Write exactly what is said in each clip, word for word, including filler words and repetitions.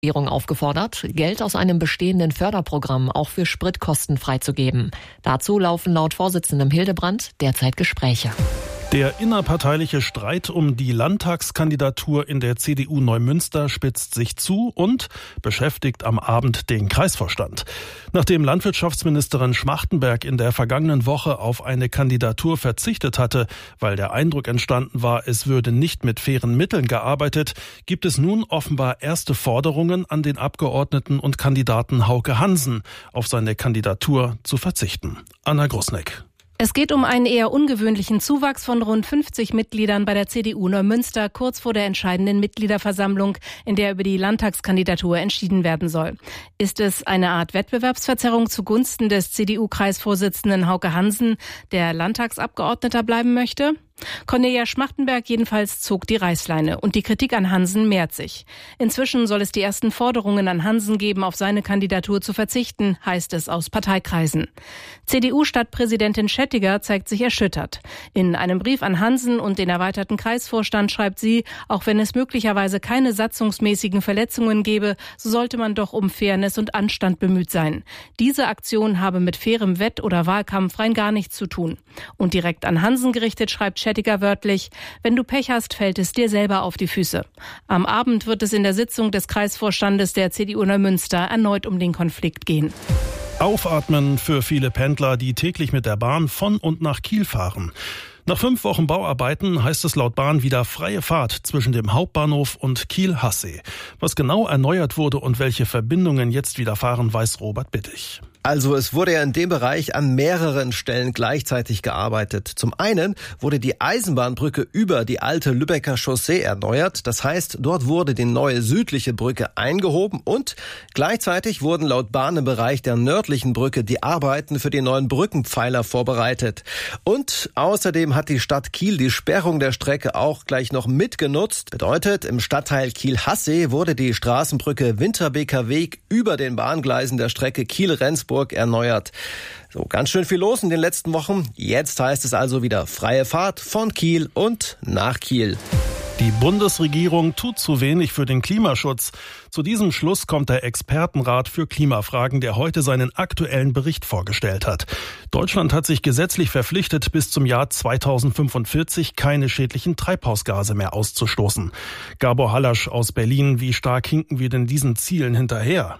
Regierung aufgefordert, Geld aus einem bestehenden Förderprogramm auch für Spritkosten freizugeben. Dazu laufen laut Vorsitzendem Hildebrand derzeit Gespräche. Der innerparteiliche Streit um die Landtagskandidatur in der C D U Neumünster spitzt sich zu und beschäftigt am Abend den Kreisvorstand. Nachdem Landwirtschaftsministerin Schmachtenberg in der vergangenen Woche auf eine Kandidatur verzichtet hatte, weil der Eindruck entstanden war, es würde nicht mit fairen Mitteln gearbeitet, gibt es nun offenbar erste Forderungen an den Abgeordneten und Kandidaten Hauke Hansen, auf seine Kandidatur zu verzichten. Anna Grusneck. Es geht um einen eher ungewöhnlichen Zuwachs von rund fünfzig Mitgliedern bei der C D U Neumünster kurz vor der entscheidenden Mitgliederversammlung, in der über die Landtagskandidatur entschieden werden soll. Ist es eine Art Wettbewerbsverzerrung zugunsten des C D U-Kreisvorsitzenden Hauke Hansen, der Landtagsabgeordneter bleiben möchte? Cornelia Schmachtenberg jedenfalls zog die Reißleine und die Kritik an Hansen mehrt sich. Inzwischen soll es die ersten Forderungen an Hansen geben, auf seine Kandidatur zu verzichten, heißt es aus Parteikreisen. C D U-Stadtpräsidentin Schettiger zeigt sich erschüttert. In einem Brief an Hansen und den erweiterten Kreisvorstand schreibt sie, auch wenn es möglicherweise keine satzungsmäßigen Verletzungen gebe, so sollte man doch um Fairness und Anstand bemüht sein. Diese Aktion habe mit fairem Wett- oder Wahlkampf rein gar nichts zu tun. Und direkt an Hansen gerichtet schreibt Schettiger wörtlich, wenn du Pech hast, fällt es dir selber auf die Füße. Am Abend wird es in der Sitzung des Kreisvorstandes der C D U Neumünster erneut um den Konflikt gehen. Aufatmen für viele Pendler, die täglich mit der Bahn von und nach Kiel fahren. Nach fünf Wochen Bauarbeiten heißt es laut Bahn wieder freie Fahrt zwischen dem Hauptbahnhof und Kiel-Hassee. Was genau erneuert wurde und welche Verbindungen jetzt wieder fahren, weiß Robert Bittig. Also es wurde ja in dem Bereich an mehreren Stellen gleichzeitig gearbeitet. Zum einen wurde die Eisenbahnbrücke über die alte Lübecker Chaussee erneuert. Das heißt, dort wurde die neue südliche Brücke eingehoben und gleichzeitig wurden laut Bahn im Bereich der nördlichen Brücke die Arbeiten für die neuen Brückenpfeiler vorbereitet. Und außerdem hat die Stadt Kiel die Sperrung der Strecke auch gleich noch mitgenutzt. Bedeutet, im Stadtteil Kiel-Hassee wurde die Straßenbrücke Winterbeker Weg über den Bahngleisen der Strecke Kiel-Rendsburg erneuert. So, ganz schön viel los in den letzten Wochen. Jetzt heißt es also wieder freie Fahrt von Kiel und nach Kiel. Die Bundesregierung tut zu wenig für den Klimaschutz. Zu diesem Schluss kommt der Expertenrat für Klimafragen, der heute seinen aktuellen Bericht vorgestellt hat. Deutschland hat sich gesetzlich verpflichtet, bis zum Jahr zweitausendfünfundvierzig keine schädlichen Treibhausgase mehr auszustoßen. Gabor Hallasch aus Berlin, wie stark hinken wir denn diesen Zielen hinterher?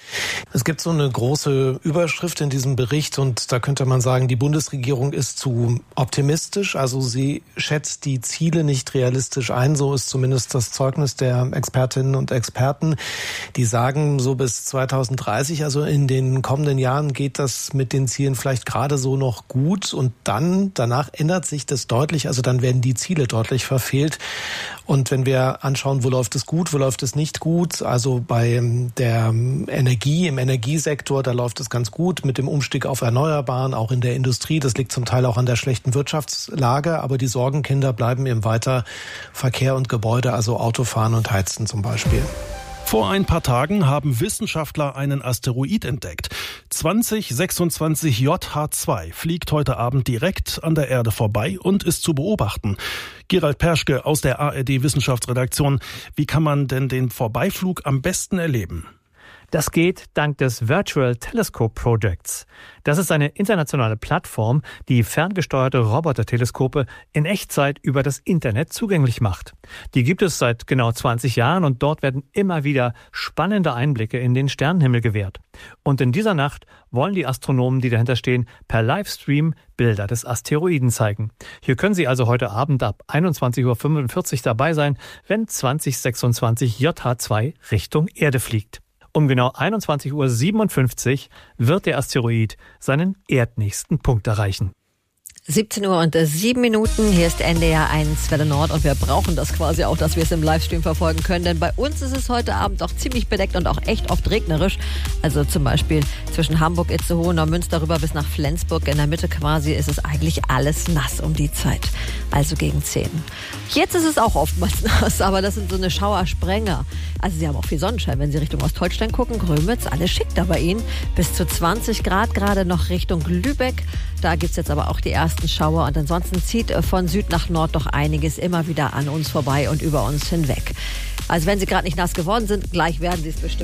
Es gibt so eine große Überschrift in diesem Bericht und da könnte man sagen, die Bundesregierung ist zu optimistisch. Also sie schätzt die Ziele nicht realistisch ein. So ist zumindest das Zeugnis der Expertinnen und Experten. Die sagen, so bis zweitausenddreißig, also in den kommenden Jahren geht das mit den Zielen vielleicht gerade so noch gut. Und dann, danach ändert sich das deutlich. Also dann werden die Ziele deutlich verfehlt. Und wenn wir anschauen, wo läuft es gut, wo läuft es nicht gut, also bei der Energie, im Energiesektor, da läuft es ganz gut mit dem Umstieg auf Erneuerbaren, auch in der Industrie. Das liegt zum Teil auch an der schlechten Wirtschaftslage, aber die Sorgenkinder bleiben eben weiter Verkehr und Gebäude, also Autofahren und Heizen zum Beispiel. Vor ein paar Tagen haben Wissenschaftler einen Asteroid entdeckt. zwanzig sechsundzwanzig J H zwei fliegt heute Abend direkt an der Erde vorbei und ist zu beobachten. Gerald Perschke aus der A R D-Wissenschaftsredaktion. Wie kann man denn den Vorbeiflug am besten erleben? Das geht dank des Virtual Telescope Projects. Das ist eine internationale Plattform, die ferngesteuerte Roboterteleskope in Echtzeit über das Internet zugänglich macht. Die gibt es seit genau zwanzig Jahren und dort werden immer wieder spannende Einblicke in den Sternenhimmel gewährt. Und in dieser Nacht wollen die Astronomen, die dahinter stehen, per Livestream Bilder des Asteroiden zeigen. Hier können Sie also heute Abend ab einundzwanzig Uhr fünfundvierzig dabei sein, wenn zwanzig sechsundzwanzig J H zwei Richtung Erde fliegt. Um genau einundzwanzig Uhr siebenundfünfzig wird der Asteroid seinen erdnächsten Punkt erreichen. siebzehn Uhr und sieben Minuten, hier ist N D R eins Welle Nord und wir brauchen das quasi auch, dass wir es im Livestream verfolgen können, denn bei uns ist es heute Abend auch ziemlich bedeckt und auch echt oft regnerisch. Also zum Beispiel zwischen Hamburg, Itzehoe, Neumünster rüber bis nach Flensburg, in der Mitte quasi ist es eigentlich alles nass um die Zeit, also gegen zehn. Jetzt ist es auch oftmals nass, aber das sind so eine Schauersprenger. Also Sie haben auch viel Sonnenschein, wenn Sie Richtung Ostholstein gucken, Grömitz, alles schick da bei Ihnen. Bis zu zwanzig Grad gerade noch Richtung Lübeck. Da gibt's jetzt aber auch die ersten Schauer und ansonsten zieht von Süd nach Nord doch einiges immer wieder an uns vorbei und über uns hinweg. Also wenn Sie gerade nicht nass geworden sind, gleich werden Sie es bestimmt.